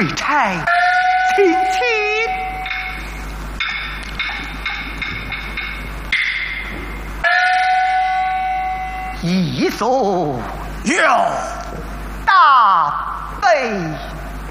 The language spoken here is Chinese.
贵差亲亲。一手有大悲